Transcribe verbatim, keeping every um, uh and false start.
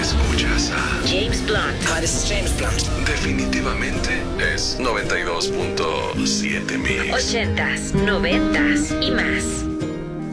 Escuchas a James Blunt. Hi, this is James Blunt. Definitivamente es noventa y dos punto siete Mix. Ochentas, noventas y más.